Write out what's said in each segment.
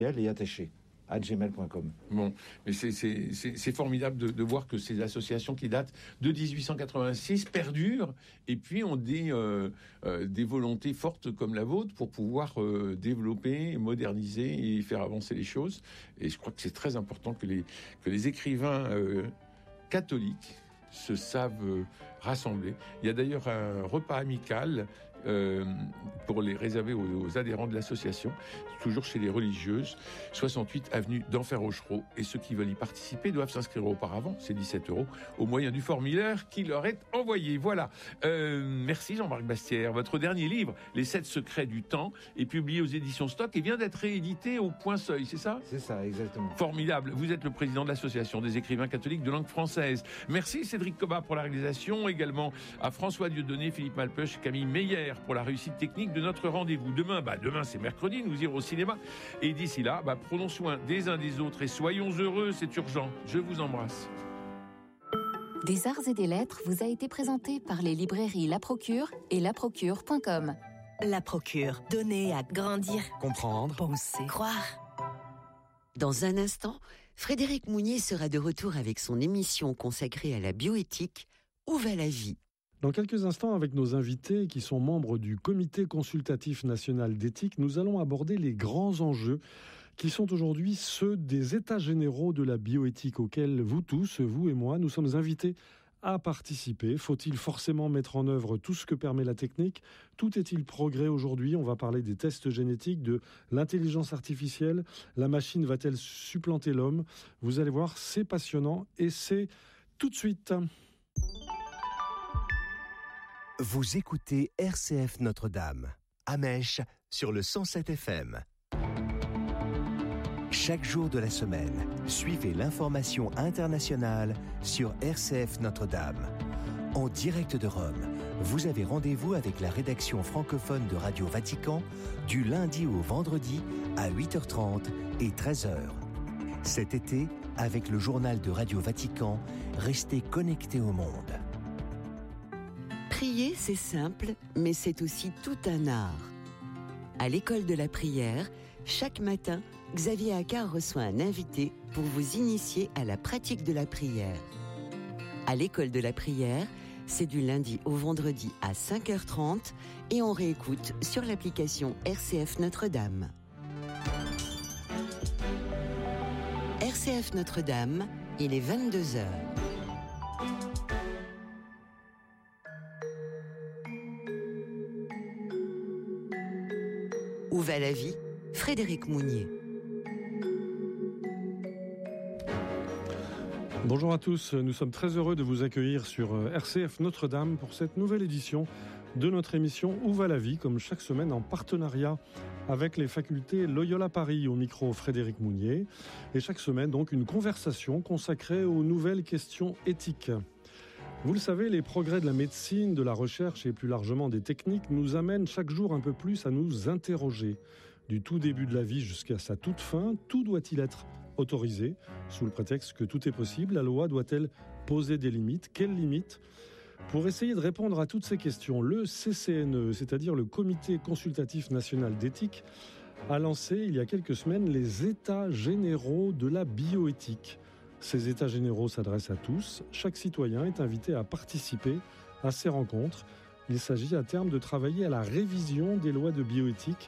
est attaché @gmail.com. Bon, mais c'est formidable de voir que ces associations qui datent de 1886 perdurent et puis ont des volontés fortes comme la vôtre pour pouvoir développer, moderniser et faire avancer les choses. Et je crois que c'est très important que les écrivains catholiques se savent rassembler. Il y a d'ailleurs un repas amical pour les réserver aux adhérents de l'association, toujours chez les religieuses, 68 avenue d'Enfer-Rochereau. Et ceux qui veulent y participer doivent s'inscrire auparavant, c'est 17 €, au moyen du formulaire qui leur est envoyé. Voilà. Merci Jean-Marc Bastière. Votre dernier livre, Les 7 secrets du temps, est publié aux éditions Stock et vient d'être réédité au Point Seuil, c'est ça ? C'est ça, exactement. Formidable. Vous êtes le président de l'association des écrivains catholiques de langue française. Merci Cédric Cobat pour la réalisation, également à François Dieudonné, Philippe Malpeuch, Camille Meyer pour la réussite technique de notre rendez-vous. Demain c'est mercredi, nous irons au cinéma. Et d'ici là, prenons soin des uns des autres et soyons heureux, c'est urgent. Je vous embrasse. Des arts et des lettres vous a été présenté par les librairies La Procure et laprocure.com. La Procure, donner à grandir, comprendre, penser, croire. Dans un instant, Frédéric Mounier sera de retour avec son émission consacrée à la bioéthique, Où va la vie ? Dans quelques instants, avec nos invités qui sont membres du Comité consultatif national d'éthique, nous allons aborder les grands enjeux qui sont aujourd'hui ceux des états généraux de la bioéthique auxquels vous tous, vous et moi, nous sommes invités à participer. Faut-il forcément mettre en œuvre tout ce que permet la technique ? Tout est-il progrès aujourd'hui ? On va parler des tests génétiques, de l'intelligence artificielle. La machine va-t-elle supplanter l'homme ? Vous allez voir, c'est passionnant et c'est tout de suite. Vous écoutez RCF Notre-Dame, à Mèche, sur le 107 FM. Chaque jour de la semaine, suivez l'information internationale sur RCF Notre-Dame. En direct de Rome, vous avez rendez-vous avec la rédaction francophone de Radio Vatican du lundi au vendredi à 8h30 et 13h. Cet été, avec le journal de Radio Vatican, restez connectés au monde. Prier, c'est simple, mais c'est aussi tout un art. À l'école de la prière, chaque matin, Xavier Accard reçoit un invité pour vous initier à la pratique de la prière. À l'école de la prière, c'est du lundi au vendredi à 5h30 et on réécoute sur l'application RCF Notre-Dame. RCF Notre-Dame, il est 22h. Où va la vie ? Frédéric Mounier. Bonjour à tous, nous sommes très heureux de vous accueillir sur RCF Notre-Dame pour cette nouvelle édition de notre émission Où va la vie, comme chaque semaine en partenariat avec les facultés Loyola Paris, au micro Frédéric Mounier. Et chaque semaine donc une conversation consacrée aux nouvelles questions éthiques. Vous le savez, les progrès de la médecine, de la recherche et plus largement des techniques nous amènent chaque jour un peu plus à nous interroger. Du tout début de la vie jusqu'à sa toute fin, tout doit-il être autorisé ? Sous le prétexte que tout est possible, la loi doit-elle poser des limites ? Quelles limites ? Pour essayer de répondre à toutes ces questions, le CCNE, c'est-à-dire le Comité consultatif national d'éthique, a lancé il y a quelques semaines les États généraux de la bioéthique. Ces États généraux s'adressent à tous. Chaque citoyen est invité à participer à ces rencontres. Il s'agit à terme de travailler à la révision des lois de bioéthique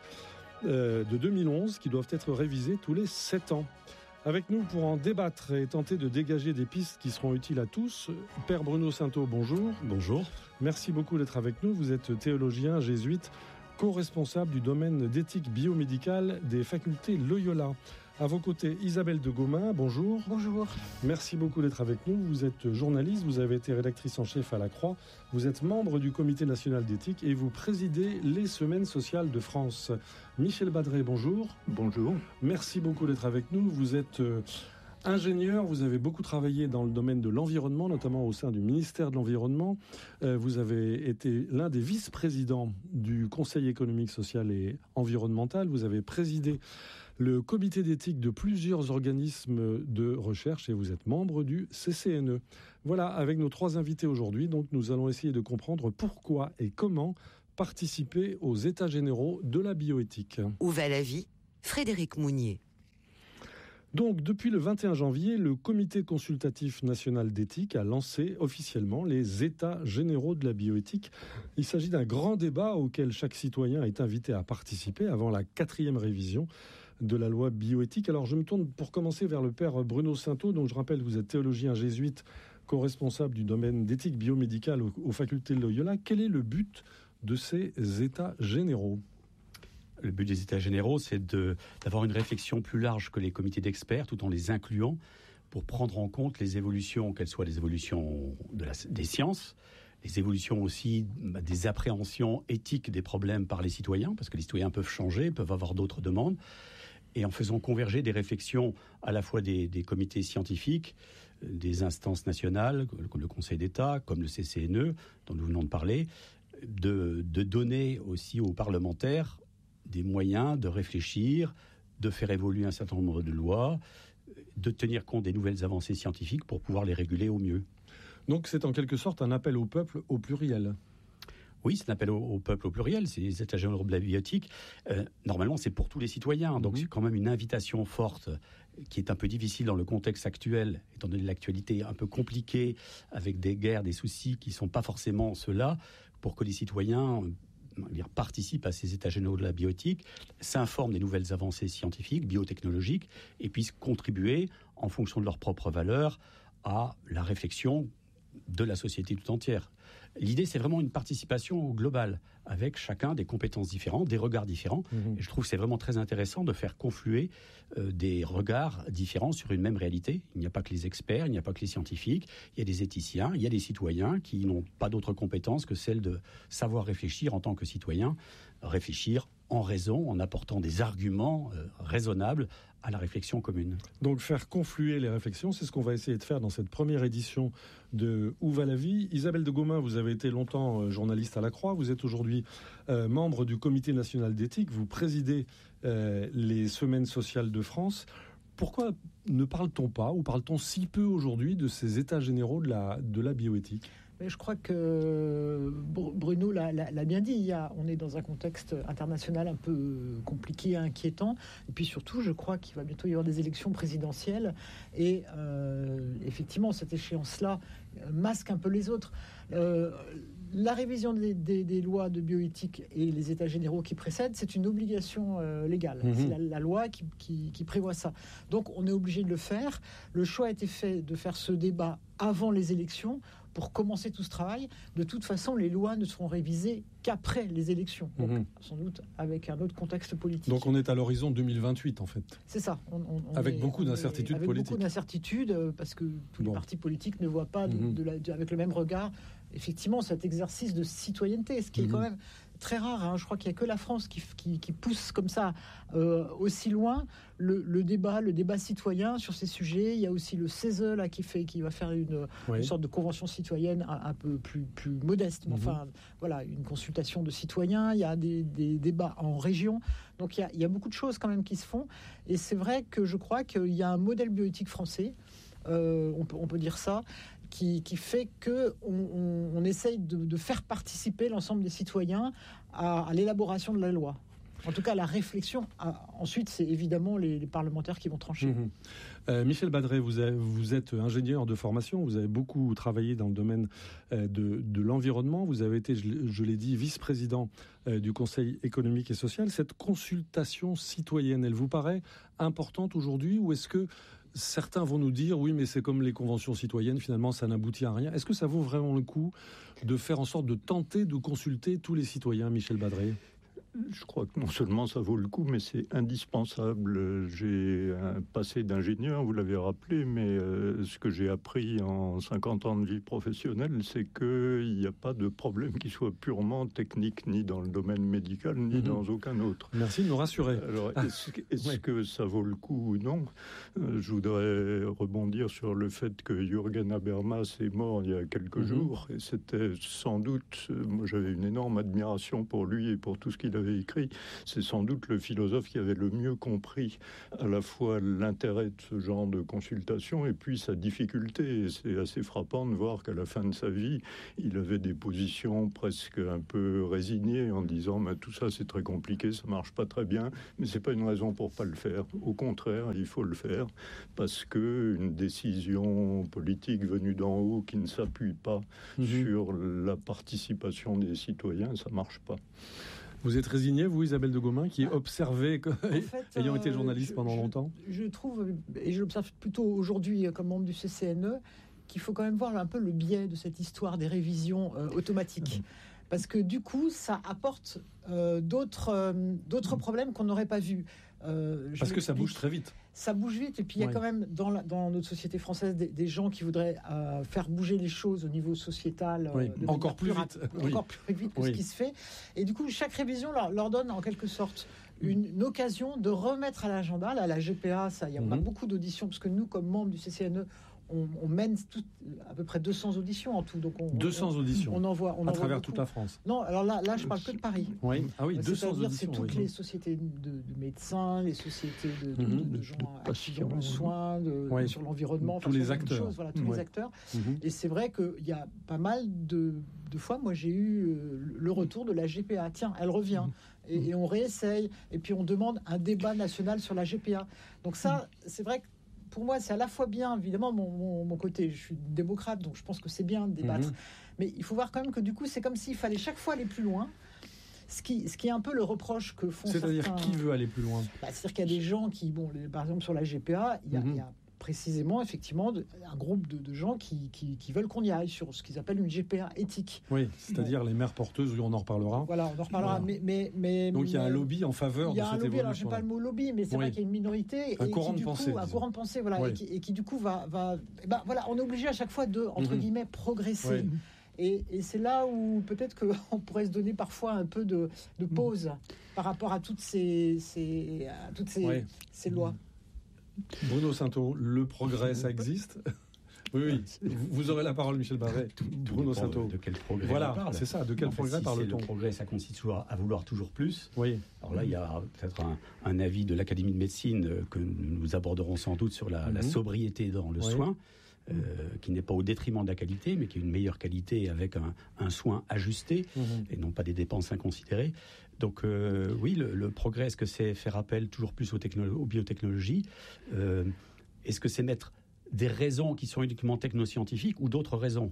de 2011 qui doivent être révisées tous les 7 ans. Avec nous pour en débattre et tenter de dégager des pistes qui seront utiles à tous, Père Bruno Sainteau, bonjour. Bonjour. Merci beaucoup d'être avec nous. Vous êtes théologien, jésuite, co-responsable du domaine d'éthique biomédicale des facultés Loyola. À vos côtés, Isabelle de Gaumin, bonjour. Bonjour. Merci beaucoup d'être avec nous. Vous êtes journaliste, vous avez été rédactrice en chef à La Croix, vous êtes membre du Comité national d'éthique et vous présidez les Semaines sociales de France. Michel Badré, bonjour. Bonjour. Merci beaucoup d'être avec nous. Vous êtes ingénieur, vous avez beaucoup travaillé dans le domaine de l'environnement, notamment au sein du ministère de l'Environnement. Vous avez été l'un des vice-présidents du Conseil économique, social et environnemental. Vous avez présidé le comité d'éthique de plusieurs organismes de recherche et vous êtes membre du CCNE. Voilà, avec nos 3 invités aujourd'hui, donc nous allons essayer de comprendre pourquoi et comment participer aux États généraux de la bioéthique. Où va la vie ? Frédéric Mounier. Donc, depuis le 21 janvier, le Comité consultatif national d'éthique a lancé officiellement les États généraux de la bioéthique. Il s'agit d'un grand débat auquel chaque citoyen est invité à participer avant la 4e révision de la loi bioéthique. Alors, je me tourne pour commencer vers le père Bruno Sainteau. Donc, je rappelle, vous êtes théologien jésuite, co-responsable du domaine d'éthique biomédicale aux facultés de Loyola. Quel est le but de ces États généraux ? Le but des États généraux, c'est d'avoir une réflexion plus large que les comités d'experts, tout en les incluant pour prendre en compte les évolutions, qu'elles soient les évolutions des sciences, les évolutions aussi des appréhensions éthiques des problèmes par les citoyens, parce que les citoyens peuvent changer, peuvent avoir d'autres demandes, et en faisant converger des réflexions à la fois des comités scientifiques, des instances nationales, comme le Conseil d'État, comme le CCNE, dont nous venons de parler, de donner aussi aux parlementaires des moyens de réfléchir, de faire évoluer un certain nombre de lois, de tenir compte des nouvelles avancées scientifiques pour pouvoir les réguler au mieux. Donc c'est en quelque sorte un appel au peuple au pluriel. Oui, c'est un appel au peuple au pluriel, c'est les États généraux de la bioéthique. Normalement, c'est pour tous les citoyens, donc c'est quand même une invitation forte qui est un peu difficile dans le contexte actuel, étant donné l'actualité un peu compliquée, avec des guerres, des soucis qui ne sont pas forcément ceux-là, pour que les citoyens participent à ces États généraux de la bioéthique, s'informent des nouvelles avancées scientifiques, biotechnologiques, et puissent contribuer, en fonction de leurs propres valeurs, à la réflexion de la société tout entière. L'idée, c'est vraiment une participation globale, avec chacun des compétences différentes, des regards différents. Et je trouve que c'est vraiment très intéressant de faire confluer des regards différents sur une même réalité. Il n'y a pas que les experts, il n'y a pas que les scientifiques, il y a des éthiciens, il y a des citoyens qui n'ont pas d'autres compétences que celle de savoir réfléchir en tant que citoyen, réfléchir en raison, en apportant des arguments raisonnables à la réflexion commune. Donc faire confluer les réflexions, c'est ce qu'on va essayer de faire dans cette première édition de Où va la vie ? Isabelle de Gaumain, vous avez été longtemps journaliste à La Croix, vous êtes aujourd'hui membre du Comité national d'éthique, vous présidez les Semaines sociales de France. Pourquoi ne parle-t-on pas, ou parle-t-on si peu aujourd'hui de ces états généraux de la bioéthique ? Je crois que Bruno l'a bien dit, on est dans un contexte international un peu compliqué, inquiétant, et puis surtout je crois qu'il va bientôt y avoir des élections présidentielles, et effectivement cette échéance-là masque un peu les autres. La révision des lois de bioéthique et les états généraux qui précèdent, c'est une obligation légale. C'est la loi qui prévoit ça. Donc on est obligé de le faire. Le choix a été fait de faire ce débat avant les élections pour commencer tout ce travail. De toute façon, les lois ne seront révisées qu'après les élections, donc sans doute avec un autre contexte politique. Donc on est à l'horizon 2028 en fait. C'est ça. Avec beaucoup d'incertitudes politiques. Avec beaucoup d'incertitudes, parce que tous les partis politiques ne voient pas avec le même regard, effectivement, cet exercice de citoyenneté, ce qui est quand même très rare. Je crois qu'il n'y a que la France qui pousse comme ça aussi loin le débat citoyen sur ces sujets. Il y a aussi le CESE là, qui va faire une sorte de convention citoyenne un peu plus modeste. Mais enfin, voilà, une consultation de citoyens. Il y a des débats en région. Donc il y a beaucoup de choses quand même qui se font. Et c'est vrai que je crois qu'il y a un modèle bioéthique français. On peut dire ça. Qui fait qu'on essaye de faire participer l'ensemble des citoyens à l'élaboration de la loi. En tout cas, la réflexion. Ensuite, c'est évidemment les parlementaires qui vont trancher. Michel Badret, vous êtes ingénieur de formation, vous avez beaucoup travaillé dans le domaine de l'environnement, vous avez été, je l'ai dit, vice-président du Conseil économique et social. Cette consultation citoyenne, elle vous paraît importante aujourd'hui, ou est-ce que certains vont nous dire, oui, mais c'est comme les conventions citoyennes, finalement, ça n'aboutit à rien. Est-ce que ça vaut vraiment le coup de faire en sorte de tenter de consulter tous les citoyens, Michel Badret ? Je crois que non seulement ça vaut le coup, mais c'est indispensable. J'ai un passé d'ingénieur, vous l'avez rappelé, mais ce que j'ai appris en 50 ans de vie professionnelle, c'est qu'il n'y a pas de problème qui soit purement technique, ni dans le domaine médical, ni dans aucun autre. Merci de nous rassurer. Alors, est-ce que ça vaut le coup ou non ? Je voudrais rebondir sur le fait que Jürgen Habermas est mort il y a quelques jours, et c'était sans doute, moi j'avais une énorme admiration pour lui et pour tout ce qu'il avait avez écrit. C'est sans doute le philosophe qui avait le mieux compris à la fois l'intérêt de ce genre de consultation et puis sa difficulté. Et c'est assez frappant de voir qu'à la fin de sa vie, il avait des positions presque un peu résignées en disant « tout ça c'est très compliqué, ça marche pas très bien, mais c'est pas une raison pour pas le faire. Au contraire, il faut le faire parce que une décision politique venue d'en haut qui ne s'appuie pas sur la participation des citoyens, ça marche pas. » Vous êtes résigné, vous, Isabelle de Gaumain, qui observait, ayant été journaliste pendant longtemps? Je trouve, et je l'observe plutôt aujourd'hui comme membre du CCNE, qu'il faut quand même voir un peu le biais de cette histoire des révisions automatiques. Parce que du coup, ça apporte d'autres problèmes qu'on n'aurait pas vus. Parce que ça bouge très vite. Ça bouge vite, et puis il y a quand même dans notre société française des gens qui voudraient faire bouger les choses au niveau sociétal encore plus vite, encore plus vite que ce qui se fait. Et du coup, chaque révision leur donne en quelque sorte une occasion de remettre à l'agenda. Là, la GPA, il y a beaucoup d'auditions, parce que nous, comme membres du CCNE, on mène à peu près 200 auditions en tout. Donc 200 auditions on envoie à travers toute la France. Non, alors là je parle que de Paris. Oui. Ah oui, 200 auditions. C'est toutes les sociétés de médecins, les sociétés de gens actifs dans le soin, sur l'environnement, tous les acteurs. Tous les acteurs. Et c'est vrai qu'il y a pas mal de fois, moi j'ai eu le retour de la GPA. Tiens, elle revient. Et on réessaye. Et puis on demande un débat national sur la GPA. Donc ça, c'est vrai que pour moi, c'est à la fois bien, évidemment, mon côté, je suis démocrate, donc je pense que c'est bien de débattre. Mais il faut voir quand même que du coup, c'est comme s'il fallait chaque fois aller plus loin. Ce qui est un peu le reproche que font certains... C'est-à-dire, qui veut aller plus loin? C'est-à-dire qu'il y a des gens qui, par exemple, sur la GPA, il y a précisément, effectivement, un groupe de gens qui veulent qu'on y aille sur ce qu'ils appellent une GPA éthique. Oui, c'est-à-dire les mères porteuses, on en reparlera. Voilà, on en reparlera. Voilà. Mais donc il y a un lobby en faveur de cette évolution. Il y a un lobby, alors je n'ai pas le mot lobby, mais c'est vrai qu'il y a une minorité. Un courant de pensée. Un courant de pensée, voilà, et qui du coup va voilà, on est obligé à chaque fois de, entre guillemets, progresser. Et c'est là où peut-être qu'on pourrait se donner parfois un peu de pause par rapport à toutes ces lois. Bruno Sainteau, le progrès, ça existe? Oui. Vous aurez la parole, Michel Barret. Bruno Sainteau. De quel progrès on parle? C'est ça, de quel progrès parle-t-on? Le progrès, ça consiste toujours à vouloir toujours plus. Oui. Alors là, il y a peut-être un avis de l'Académie de médecine que nous aborderons sans doute sur la sobriété dans le soin, qui n'est pas au détriment de la qualité, mais qui est une meilleure qualité avec un soin ajusté et non pas des dépenses inconsidérées. Donc oui, le progrès, est-ce que c'est faire appel toujours plus aux biotechnologies? Est-ce que c'est mettre des raisons qui sont uniquement technoscientifiques ou d'autres raisons?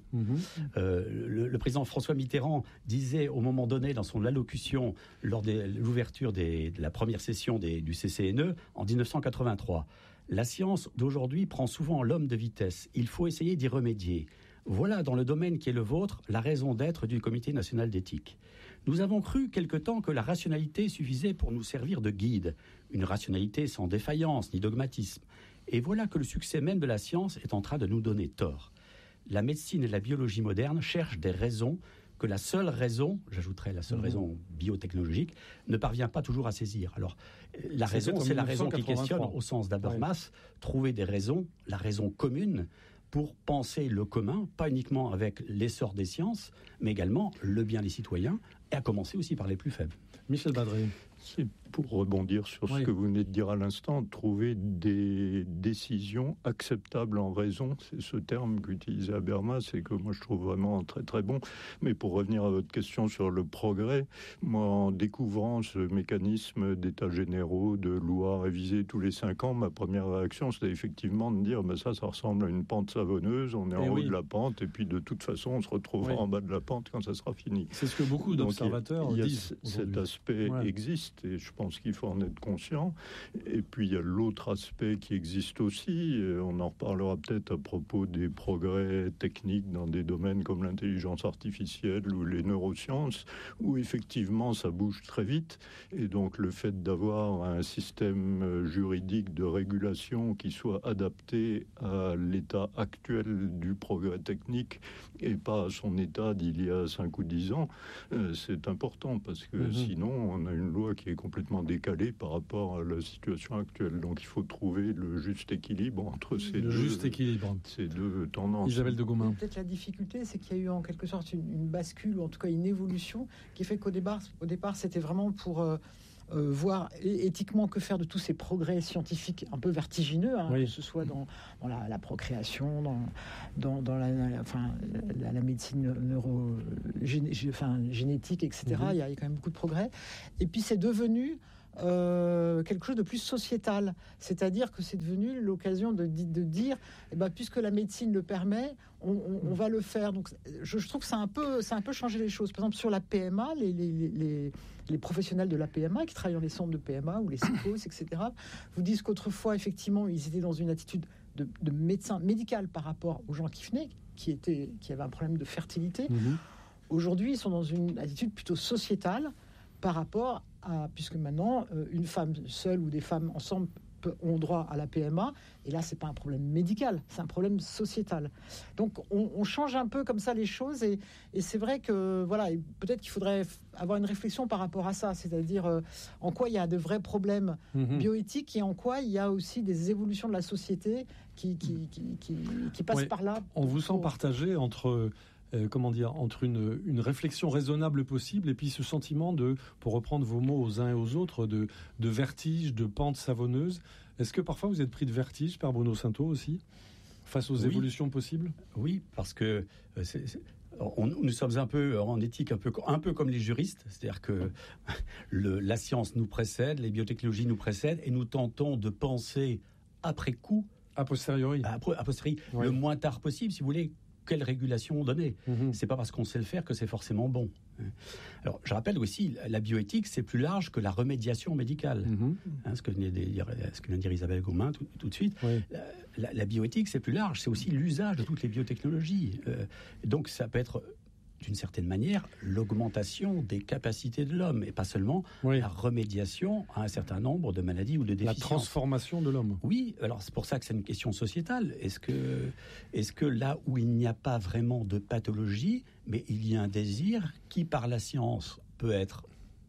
Le président François Mitterrand disait au moment donné dans son allocution lors de l'ouverture de la première session du CCNE en 1983, « La science d'aujourd'hui prend souvent l'homme de vitesse. Il faut essayer d'y remédier. Voilà, dans le domaine qui est le vôtre, la raison d'être du Comité national d'éthique. Nous avons cru quelque temps que la rationalité suffisait pour nous servir de guide, une rationalité sans défaillance ni dogmatisme. Et voilà que le succès même de la science est en train de nous donner tort. La médecine et la biologie moderne cherchent des raisons que la seule raison, j'ajouterais la seule raison biotechnologique, ne parvient pas toujours à saisir. Alors, la raison, c'est la raison qui questionne au sens d'Habermas, trouver des raisons, la raison commune, pour penser le commun, pas uniquement avec l'essor des sciences, mais également le bien des citoyens, et à commencer aussi par les plus faibles. Michel Badré. C'est pour rebondir sur ce que vous venez de dire à l'instant, trouver des décisions acceptables en raison, c'est ce terme qu'utilisait Habermas et que moi je trouve vraiment très très bon. Mais pour revenir à votre question sur le progrès, moi en découvrant ce mécanisme d'états généraux, de lois révisées tous les 5 ans, ma première réaction c'était effectivement de dire ça ressemble à une pente savonneuse, on est en haut de la pente et puis de toute façon on se retrouvera en bas de la pente quand ça sera fini. C'est ce que beaucoup d'observateurs disent. Cet aspect existe et je pense qu'il faut en être conscient. Et puis il y a l'autre aspect qui existe aussi, on en reparlera peut-être à propos des progrès techniques dans des domaines comme l'intelligence artificielle ou les neurosciences, où effectivement ça bouge très vite. Et donc le fait d'avoir un système juridique de régulation qui soit adapté à l'état actuel du progrès technique et pas à son état d'il y a 5 ou 10 ans, c'est important parce que sinon on a une loi qui est complètement décalé par rapport à la situation actuelle. Donc il faut trouver le juste équilibre entre ces deux tendances. Isabelle de Gaumain. Peut-être la difficulté, c'est qu'il y a eu en quelque sorte une bascule, ou en tout cas une évolution, qui fait qu'au départ c'était vraiment pour voir éthiquement que faire de tous ces progrès scientifiques un peu vertigineux, que ce soit dans la procréation, dans la médecine génétique, etc. Il y a quand même beaucoup de progrès. Et puis c'est devenu quelque chose de plus sociétal, c'est-à-dire que c'est devenu l'occasion de dire, puisque la médecine le permet, on va le faire. Donc, je trouve que ça a un peu changé les choses. Par exemple, sur la PMA, les professionnels de la PMA qui travaillent dans les centres de PMA ou les psychos, etc., vous disent qu'autrefois, effectivement, ils étaient dans une attitude de médecin médical par rapport aux gens qui venaient, qui avaient un problème de fertilité. Aujourd'hui, ils sont dans une attitude plutôt sociétale par rapport puisque maintenant, une femme seule ou des femmes ensemble ont droit à la PMA, et là, c'est pas un problème médical, c'est un problème sociétal. Donc, on change un peu comme ça les choses, et c'est vrai que, voilà, peut-être qu'il faudrait avoir une réflexion par rapport à ça, c'est-à-dire en quoi il y a de vrais problèmes bioéthiques, et en quoi il y a aussi des évolutions de la société qui passent par là. On vous sent partagé entre... entre une réflexion raisonnable possible et puis ce sentiment de, pour reprendre vos mots aux uns et aux autres, de vertige, de pente savonneuse. Est-ce que parfois vous êtes pris de vertige par Bruno Sainteau aussi, face aux évolutions possibles ? Oui, parce que nous sommes un peu en éthique, un peu comme les juristes, c'est-à-dire que la science nous précède, les biotechnologies nous précèdent, et nous tentons de penser après coup, a posteriori, le moins tard possible, si vous voulez, quelle régulation donner. C'est pas parce qu'on sait le faire que c'est forcément bon. Alors, je rappelle aussi, la bioéthique, c'est plus large que la remédiation médicale. Ce que vient de dire Isabelle Gaumain tout de suite. La bioéthique, c'est plus large. C'est aussi l'usage de toutes les biotechnologies. Donc, ça peut être, d'une certaine manière, l'augmentation des capacités de l'homme, et pas seulement la remédiation à un certain nombre de maladies ou de déficiences. La transformation de l'homme. Oui, alors c'est pour ça que c'est une question sociétale. Est-ce que là où il n'y a pas vraiment de pathologie, mais il y a un désir qui, par la science, peut être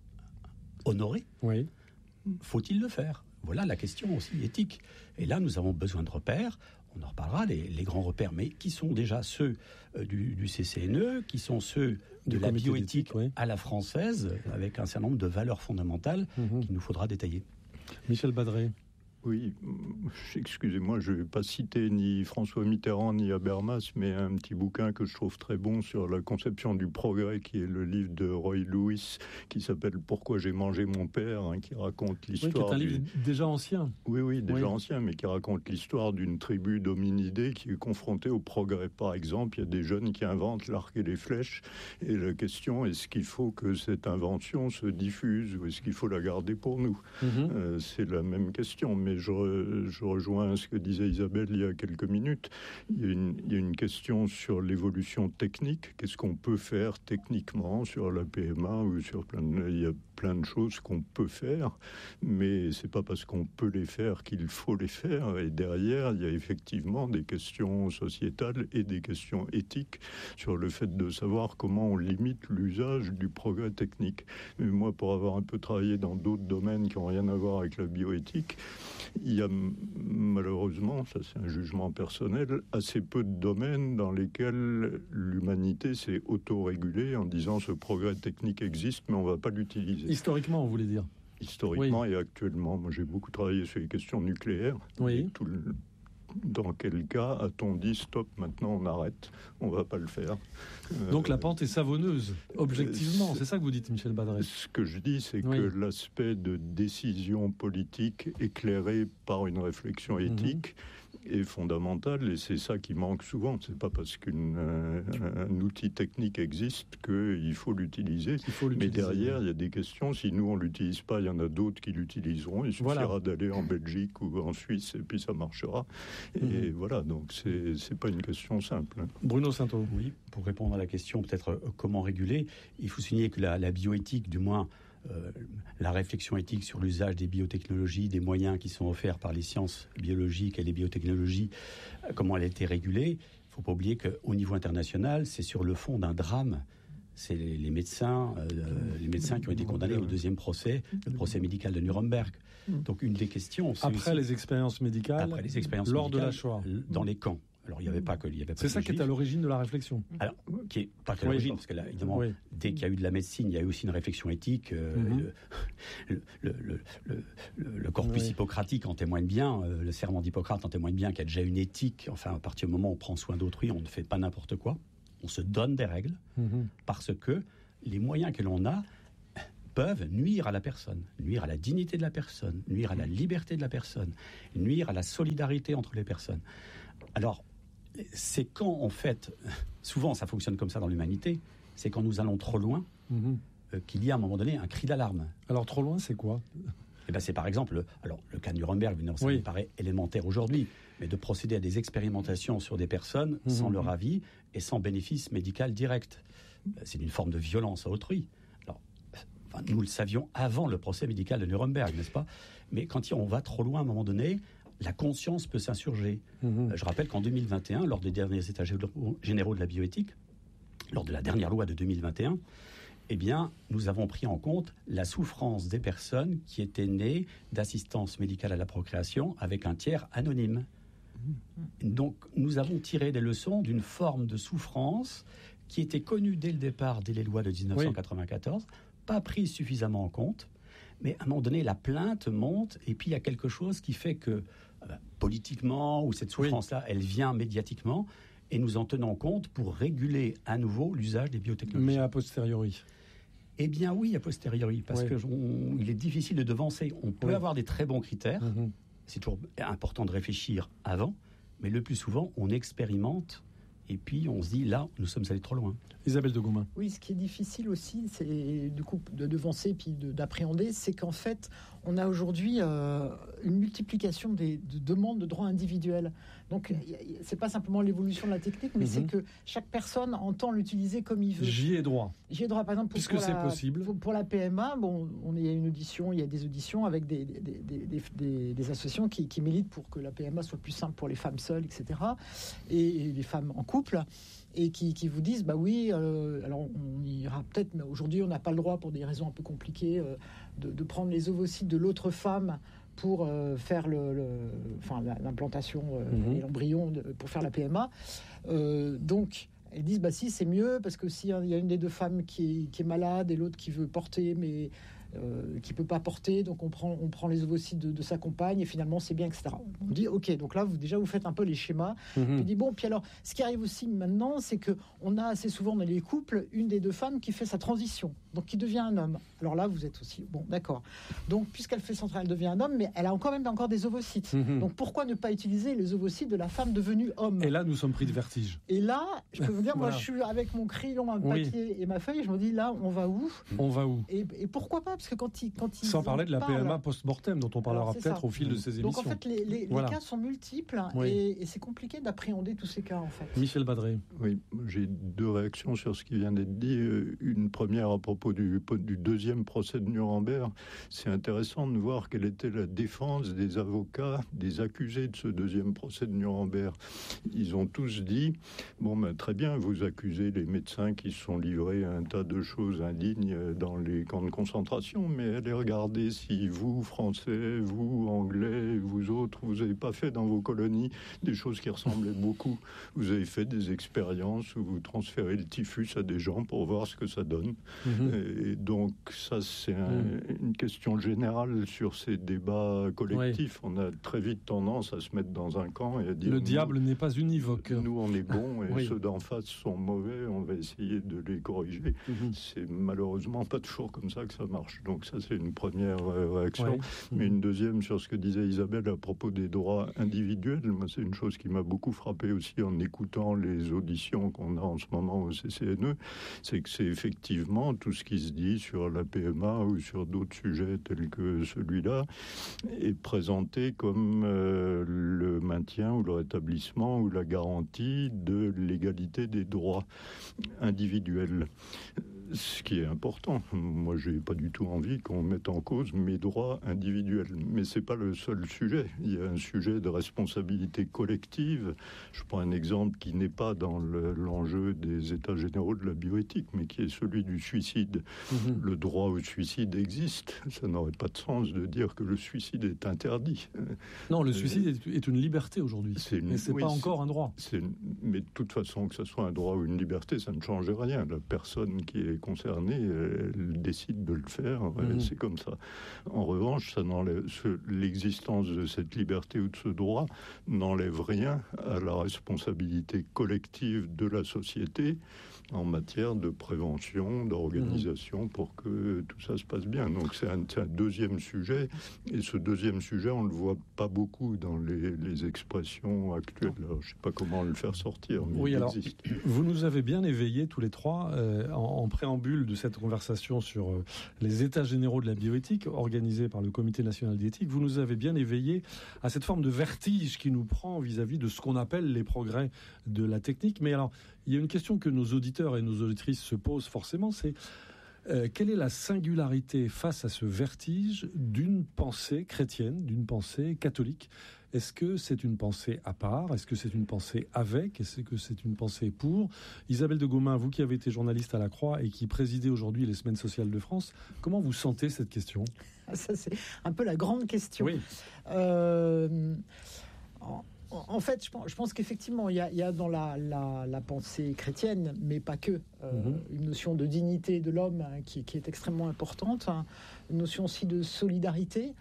honoré, faut-il le faire ? Voilà la question aussi éthique. Et là, nous avons besoin de repères. On en reparlera, les grands repères, mais qui sont déjà ceux du CCNE, qui sont ceux de la bioéthique à la française, avec un certain nombre de valeurs fondamentales qu'il nous faudra détailler. Michel Badré. Oui, excusez-moi, je ne vais pas citer ni François Mitterrand ni Habermas, mais un petit bouquin que je trouve très bon sur la conception du progrès, qui est le livre de Roy Lewis, qui s'appelle « Pourquoi j'ai mangé mon père », qui raconte l'histoire... qui est un livre déjà ancien. Oui, déjà ancien, mais qui raconte l'histoire d'une tribu d'hominidés qui est confrontée au progrès. Par exemple, il y a des jeunes qui inventent l'arc et les flèches, et la question, est-ce qu'il faut que cette invention se diffuse, ou est-ce qu'il faut la garder pour nous ? C'est la même question, mais je rejoins ce que disait Isabelle il y a quelques minutes. Il y a une question sur l'évolution technique. Qu'est-ce qu'on peut faire techniquement sur la PMA ou sur il y a plein de choses qu'on peut faire, mais c'est pas parce qu'on peut les faire qu'il faut les faire. Et derrière, il y a effectivement des questions sociétales et des questions éthiques sur le fait de savoir comment on limite l'usage du progrès technique. Mais moi, pour avoir un peu travaillé dans d'autres domaines qui n'ont rien à voir avec la bioéthique, il y a malheureusement, ça c'est un jugement personnel, assez peu de domaines dans lesquels l'humanité s'est autorégulée en disant ce progrès technique existe, mais on ne va pas l'utiliser. Historiquement, vous voulez dire ? Historiquement et actuellement. Moi, j'ai beaucoup travaillé sur les questions nucléaires. Dans quel cas a-t-on dit stop, maintenant on arrête, on ne va pas le faire. Donc la pente est savonneuse, objectivement, c'est ça que vous dites, Michel Badré. Ce que je dis, c'est que l'aspect de décision politique éclairée par une réflexion éthique est fondamental, et c'est ça qui manque souvent. C'est pas parce qu'un outil technique existe qu'il faut l'utiliser. Mais derrière, il y a des questions. Si nous on l'utilise pas, il y en a d'autres qui l'utiliseront. Il suffira d'aller en Belgique ou en Suisse, et puis ça marchera. Et voilà, donc c'est pas une question simple. Bruno Sainteau. Oui, pour répondre à la question, peut-être comment réguler, il faut souligner que la bioéthique, du moins la réflexion éthique sur l'usage des biotechnologies, des moyens qui sont offerts par les sciences biologiques et les biotechnologies, comment elle a été régulée. Il ne faut pas oublier qu'au niveau international, c'est sur le fond d'un drame c'est les médecins qui ont été condamnés au deuxième procès, le procès médical de Nuremberg. Donc une des questions, c'est après les expériences médicales, lors de la Shoah, dans les camps. Alors il n'y avait pas que c'est ça qui est à l'origine de la réflexion. Alors qui est pas qu'à l'origine, parce que là, évidemment, dès qu'il y a eu de la médecine, il y a eu aussi une réflexion éthique. Le corpus hippocratique en témoigne bien, le serment d'Hippocrate en témoigne bien, qu'il y a déjà une éthique. Enfin, à partir du moment où on prend soin d'autrui, on ne fait pas n'importe quoi. On se donne des règles parce que les moyens que l'on a peuvent nuire à la personne, nuire à la dignité de la personne, nuire à la liberté de la personne, nuire à la solidarité entre les personnes. Alors, c'est quand, en fait, souvent ça fonctionne comme ça dans l'humanité, c'est quand nous allons trop loin qu'il y a à un moment donné un cri d'alarme. Alors, trop loin, c'est quoi ? Eh ben, c'est par exemple, le cas de Nuremberg, ça me paraît élémentaire aujourd'hui, mais de procéder à des expérimentations sur des personnes sans leur avis et sans bénéfice médical direct. C'est une forme de violence à autrui. Alors, nous le savions avant le procès médical de Nuremberg, n'est-ce pas ? Mais quand on va trop loin à un moment donné, la conscience peut s'insurger. Je rappelle qu'en 2021, lors des derniers états généraux de la bioéthique, lors de la dernière loi de 2021, eh bien, nous avons pris en compte la souffrance des personnes qui étaient nées d'assistance médicale à la procréation avec un tiers anonyme. Donc, nous avons tiré des leçons d'une forme de souffrance qui était connue dès le départ, dès les lois de 1994, pas prise suffisamment en compte, mais à un moment donné, la plainte monte, et puis il y a quelque chose qui fait que, politiquement, ou cette souffrance-là, elle vient médiatiquement, et nous en tenons compte pour réguler à nouveau l'usage des biotechnologies. Mais a posteriori ? Eh bien oui, a posteriori, parce qu'il est difficile de devancer. On peut avoir des très bons critères, c'est toujours important de réfléchir avant, mais le plus souvent, on expérimente, et puis on se dit, là, nous sommes allés trop loin. Isabelle de Goumin. Oui, ce qui est difficile aussi, c'est du coup de devancer puis d'appréhender, c'est qu'en fait, on a aujourd'hui une multiplication de demandes de droits individuels. Donc, c'est pas simplement l'évolution de la technique, mais c'est que chaque personne entend l'utiliser comme il veut. J'y ai droit. J'y ai droit, par exemple, puisque c'est possible. Pour la PMA, il y a des auditions avec des associations qui militent pour que la PMA soit plus simple pour les femmes seules, etc. Et les femmes en couple. Et qui vous disent, bah oui, alors on ira peut-être, mais aujourd'hui on n'a pas le droit, pour des raisons un peu compliquées, de prendre les ovocytes de l'autre femme pour faire l'implantation et l'embryon pour faire la PMA. Donc elles disent, bah si, c'est mieux, parce que s'il y a une des deux femmes qui est malade et l'autre qui veut porter, mais qui peut pas porter, donc on prend les ovocytes de sa compagne, et finalement c'est bien, etc. On dit ok, donc là vous faites un peu les schémas. Puis dit bon, puis alors ce qui arrive aussi maintenant, c'est que on a assez souvent dans les couples une des deux femmes qui fait sa transition, donc qui devient un homme. Alors là vous êtes aussi bon, d'accord. Donc puisqu'elle fait son travail, elle devient un homme, mais elle a quand même encore des ovocytes. Donc pourquoi ne pas utiliser les ovocytes de la femme devenue homme ? Et là nous sommes pris de vertige. Et là, je peux vous dire, moi je suis avec mon crayon, un papier et ma feuille, je me dis là on va où ? Et pourquoi pas ? Parce que quand ils sans parler de la PMA post-mortem, dont on parlera peut-être au fil de ces émissions. Donc en fait, les cas sont multiples, et c'est compliqué d'appréhender tous ces cas, en fait. Michel Badré. Oui, j'ai deux réactions sur ce qui vient d'être dit. Une première à propos du deuxième procès de Nuremberg. C'est intéressant de voir quelle était la défense des avocats, des accusés de ce deuxième procès de Nuremberg. Ils ont tous dit, très bien, vous accusez les médecins qui se sont livrés à un tas de choses indignes dans les camps de concentration, mais allez regarder si vous, Français, vous, Anglais, vous autres, vous n'avez pas fait dans vos colonies des choses qui ressemblaient beaucoup. Vous avez fait des expériences où vous transférez le typhus à des gens pour voir ce que ça donne. Et donc ça, c'est une question générale sur ces débats collectifs. On a très vite tendance à se mettre dans un camp et à dire... Le diable n'est pas univoque. Nous, on est bons et ceux d'en face sont mauvais, on va essayer de les corriger. C'est malheureusement pas toujours comme ça que ça marche. Donc ça, c'est une première réaction. Mais une deuxième sur ce que disait Isabelle à propos des droits individuels. Moi, c'est une chose qui m'a beaucoup frappé aussi en écoutant les auditions qu'on a en ce moment au CCNE. C'est que c'est effectivement tout ce qui se dit sur la PMA ou sur d'autres sujets tels que celui-là est présenté comme le maintien ou le rétablissement ou la garantie de l'égalité des droits individuels. Ce qui est important. Moi, j'ai pas du tout envie qu'on mette en cause mes droits individuels. Mais c'est pas le seul sujet. Il y a un sujet de responsabilité collective. Je prends un exemple qui n'est pas dans l'enjeu des États généraux de la bioéthique, mais qui est celui du suicide. Le droit au suicide existe. Ça n'aurait pas de sens de dire que le suicide est interdit. Non, le suicide est une liberté aujourd'hui. Mais c'est pas encore un droit. Mais de toute façon, que ce soit un droit ou une liberté, ça ne change rien. La personne qui est concernée, elle décide de le faire. C'est comme ça. En revanche, l'existence de cette liberté ou de ce droit n'enlève rien à la responsabilité collective de la société en matière de prévention, d'organisation, pour que tout ça se passe bien. Donc c'est un deuxième sujet, et ce deuxième sujet, on ne le voit pas beaucoup dans les expressions actuelles. Alors, je ne sais pas comment le faire sortir, mais il existe. Vous nous avez bien éveillés tous les trois, en préambule de cette conversation sur les états généraux de la bioéthique, organisés par le Comité national d'éthique. Vous nous avez bien éveillés à cette forme de vertige qui nous prend vis-à-vis de ce qu'on appelle les progrès de la technique. Mais alors, il y a une question que nos auditeurs et nos auditrices se posent forcément, c'est quelle est la singularité face à ce vertige d'une pensée chrétienne, d'une pensée catholique ? Est-ce que c'est une pensée à part ? Est-ce que c'est une pensée avec ? Est-ce que c'est une pensée pour ? Isabelle de Gaumain, vous qui avez été journaliste à la Croix et qui présidez aujourd'hui les Semaines sociales de France, comment vous sentez cette question ? Ça, c'est un peu la grande question. Oui. En fait, je pense qu'effectivement, il y a dans la pensée chrétienne, mais pas que, une notion de dignité de l'homme qui est extrêmement importante, une notion aussi de solidarité.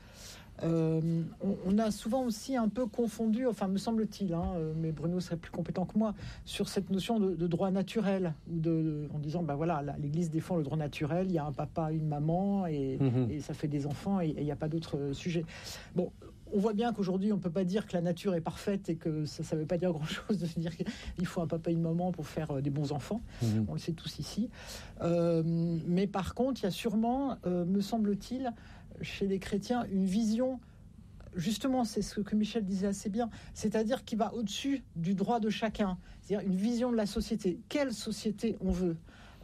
On a souvent aussi un peu confondu, enfin me semble-t-il, mais Bruno serait plus compétent que moi, sur cette notion de droit naturel, en disant, l'Église défend le droit naturel, il y a un papa, une maman, et ça fait des enfants, et il n'y a pas d'autre sujet. Bon, on voit bien qu'aujourd'hui, on ne peut pas dire que la nature est parfaite et que ça ne veut pas dire grand-chose de se dire qu'il faut un papa et une maman pour faire des bons enfants. On le sait tous ici. Mais par contre, il y a sûrement, me semble-t-il, chez les chrétiens, une vision, justement, c'est ce que Michel disait assez bien, c'est-à-dire qui va au-dessus du droit de chacun. C'est-à-dire une vision de la société. Quelle société on veut ?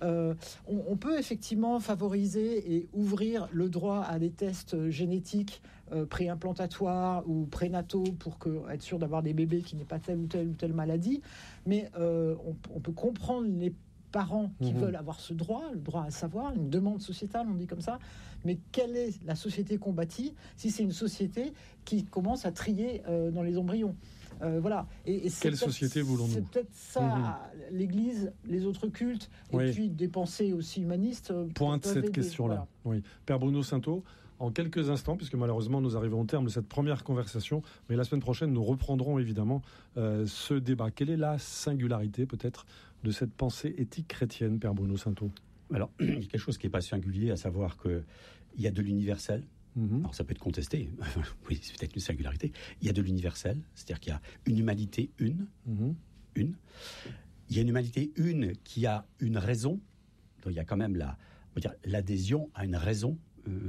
On peut effectivement favoriser et ouvrir le droit à des tests génétiques préimplantatoires ou prénataux pour être sûr d'avoir des bébés qui n'aient pas telle ou telle maladie. Mais on peut comprendre les parents qui veulent avoir ce droit, le droit à savoir, une demande sociétale, on dit comme ça. Mais quelle est la société qu'on bâtit si c'est une société qui commence à trier dans les embryons ? Voilà. Et quelle société voulons-nous ? C'est peut-être ça, l'Église, les autres cultes, et puis des pensées aussi humanistes. Pointe cette aider. question-là. Voilà. Oui. Père Bruno Sainteau, en quelques instants, puisque malheureusement nous arrivons au terme de cette première conversation, mais la semaine prochaine nous reprendrons évidemment ce débat. Quelle est la singularité peut-être de cette pensée éthique chrétienne, Père Bruno Sainteau ? Alors, il y a quelque chose qui n'est pas singulier, à savoir qu'il y a de l'universel. Alors ça peut être contesté, oui, c'est peut-être une singularité. Il y a de l'universel, c'est-à-dire qu'il y a une humanité une. Il y a une humanité une qui a une raison. Donc il y a quand même l'adhésion à une raison.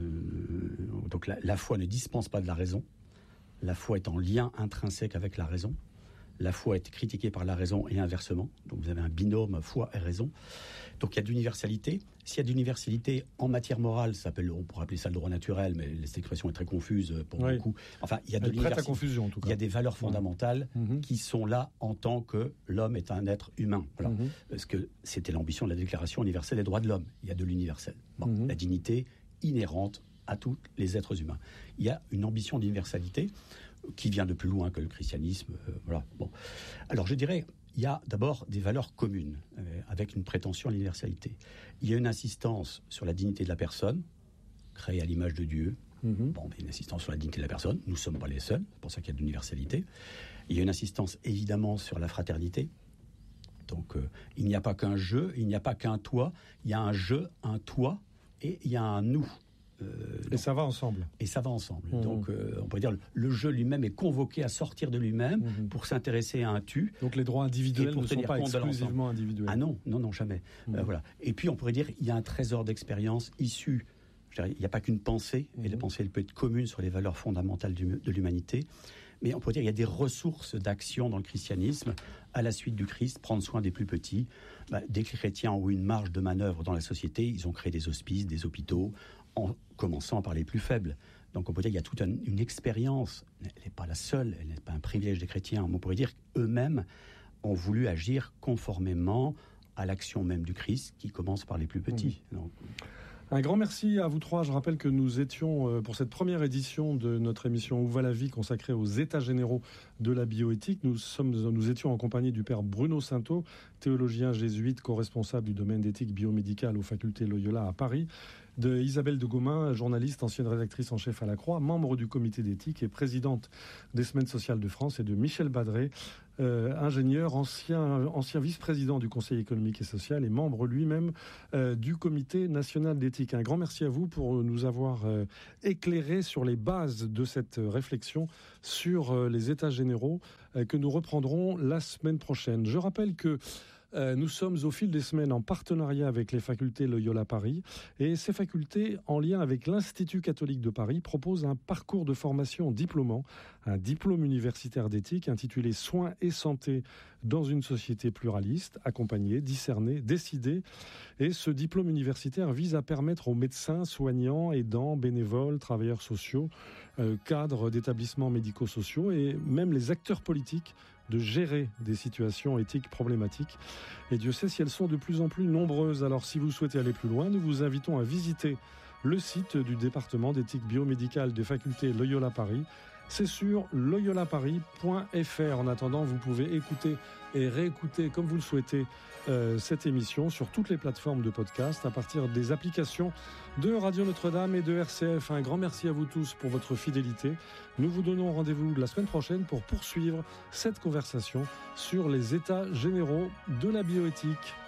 Donc la foi ne dispense pas de la raison. La foi est en lien intrinsèque avec la raison. La foi est critiquée par la raison et inversement. Donc vous avez un binôme foi et raison. Donc il y a de l'universalité. S'il y a de l'universalité en matière morale, on pourrait appeler ça le droit naturel, mais cette expression est très confuse pour beaucoup. Enfin, il y a de l'universalité. Confusion, en tout cas. Il y a des valeurs fondamentales qui sont là en tant que l'homme est un être humain. Voilà. Parce que c'était l'ambition de la Déclaration universelle des droits de l'homme. Il y a de l'universel. La dignité inhérente à tous les êtres humains. Il y a une ambition d'universalité qui vient de plus loin que le christianisme. Voilà. Bon. Alors je dirais, il y a d'abord des valeurs communes avec une prétention à l'universalité. Il y a une insistance sur la dignité de la personne, créée à l'image de Dieu. Bon, une insistance sur la dignité de la personne. Nous ne sommes pas les seuls. C'est pour ça qu'il y a de l'universalité. Il y a une insistance évidemment sur la fraternité. Donc il n'y a pas qu'un je, il n'y a pas qu'un toi. Il y a un je, un toi et il y a un nous. Et ça va ensemble. Et ça va ensemble. Donc, on pourrait dire le jeu lui-même est convoqué à sortir de lui-même pour s'intéresser à un tu. Donc, les droits individuels ne sont pas exclusivement individuels. Ah non, jamais. Voilà. Et puis, on pourrait dire il y a un trésor d'expérience issu. Il n'y a pas qu'une pensée, et la pensée, elle peut être commune sur les valeurs fondamentales de l'humanité. Mais on pourrait dire qu'il y a des ressources d'action dans le christianisme à la suite du Christ, prendre soin des plus petits. Dès que les chrétiens ont eu une marge de manœuvre dans la société, ils ont créé des hospices, des hôpitaux, en commençant par les plus faibles. Donc on peut dire qu'il y a toute une expérience, elle n'est pas la seule, elle n'est pas un privilège des chrétiens, on pourrait dire qu'eux-mêmes ont voulu agir conformément à l'action même du Christ qui commence par les plus petits. Donc, un grand merci à vous trois. Je rappelle que nous étions, pour cette première édition de notre émission Où va la vie, consacrée aux états généraux de la bioéthique, nous étions en compagnie du père Bruno Sainteau, théologien jésuite, co-responsable du domaine d'éthique biomédicale aux facultés Loyola à Paris, de Isabelle de Gaumin, journaliste, ancienne rédactrice en chef à La Croix, membre du comité d'éthique et présidente des Semaines sociales de France, et de Michel Badré, ingénieur, ancien vice-président du Conseil économique et social et membre lui-même du Comité national d'éthique. Un grand merci à vous pour nous avoir éclairé sur les bases de cette réflexion sur les états généraux que nous reprendrons la semaine prochaine. Je rappelle que nous sommes au fil des semaines en partenariat avec les facultés Loyola Paris, et ces facultés, en lien avec l'Institut catholique de Paris, proposent un parcours de formation diplômant, un diplôme universitaire d'éthique intitulé Soins et santé dans une société pluraliste, accompagner, discerner, décider. Et ce diplôme universitaire vise à permettre aux médecins, soignants, aidants, bénévoles, travailleurs sociaux, cadres d'établissements médico-sociaux et même les acteurs politiques de gérer des situations éthiques problématiques. Et Dieu sait si elles sont de plus en plus nombreuses. Alors si vous souhaitez aller plus loin, nous vous invitons à visiter le site du département d'éthique biomédicale des facultés Loyola Paris. C'est sur loyolaparis.fr. En attendant, vous pouvez écouter et réécouter comme vous le souhaitez cette émission sur toutes les plateformes de podcast à partir des applications de Radio Notre-Dame et de RCF. Un grand merci à vous tous pour votre fidélité. Nous vous donnons rendez-vous la semaine prochaine pour poursuivre cette conversation sur les états généraux de la bioéthique.